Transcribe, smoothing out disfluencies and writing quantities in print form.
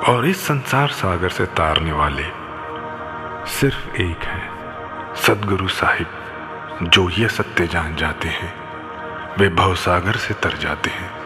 और इस संसार सागर से तारने वाले सिर्फ एक हैं, सद्गुरु साहिब। जो ये सत्य जान जाते हैं वे भवसागर से तर जाते हैं।